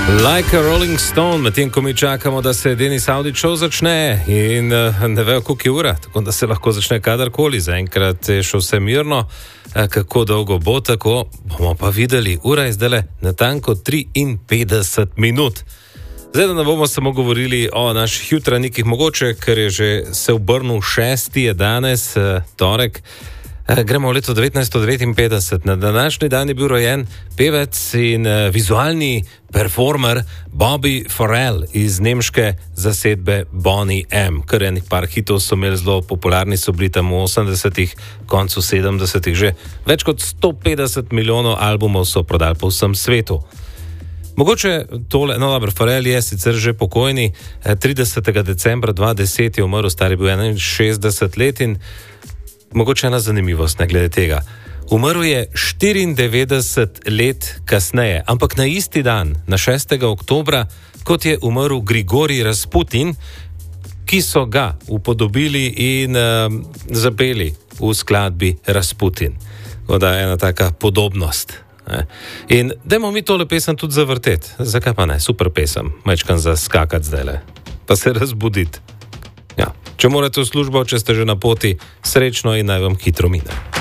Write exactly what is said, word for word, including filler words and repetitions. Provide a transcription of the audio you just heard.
Like a Rolling Stone, medtem ko mi čakamo, da se Denis Audi Show začne in ne vejo, koliko je ura, tako da se lahko začne kadarkoli. Zaenkrat je šel vse mirno, kako dolgo bo tako, bomo pa videli. Ura je zdaj natanko triinpetdeset minut. Zdaj, da ne bomo samo govorili o naših jutranjikih, mogoče, ker je že se obrnil šesti, je danes, torek. Gremo v leto devetnajststo devetinpetdeset. Na današnji dan je bil rojen pevec in uh, vizualni performer Bobby Farrell iz nemške zasedbe Boney M. Kar enih par hitov so imeli zelo popularni, so bili tam v osemdesetih, koncu sedemdesetih, že več kot sto petdeset milijonov albumov so prodali po vsem svetu. Mogoče tole, no dobro, Farrell je sicer že pokojni, tridesetega decembra dva tisoč deset je umrl, star je bil enainšestdeset let in mogoče ena zanimivost, ne glede tega. Umrl je štiriindevetdeset let kasneje, ampak na isti dan, na šestega oktobra, kot je umrl Grigorij Rasputin, ki so ga upodobili in uh, zapeli v skladbi Rasputin. Voda je ena taka podobnost. Ne? In dajmo mi tole pesem tudi zavrteti. Zakaj pa ne? Super pesem. Majčkan za skakati zdajle. Pa se razbuditi. Ja. Če morate v službo, če ste že na poti, srečno in naj vam hitro mine.